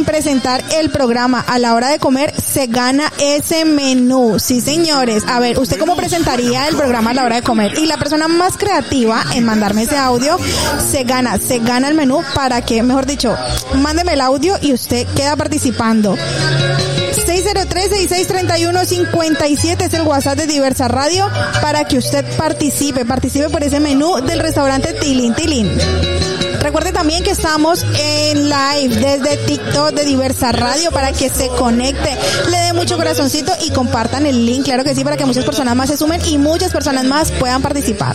presentar el programa a la hora de comer, se gana ese menú. Sí, señores. A ver, ¿usted cómo presentaría el programa a la hora de comer? Y la persona más creativa en mandarme ese audio se gana el menú para que, mejor dicho, mándeme el audio y usted queda participando. 603-6631-57 es el WhatsApp de Diversa Radio para que usted participe por ese menú del restaurante Tilín Tilín. Recuerde también que estamos en live desde TikTok de Diversa Radio para que se conecte, le dé mucho corazoncito y compartan el link, claro que sí, para que muchas personas más se sumen y muchas personas más puedan participar.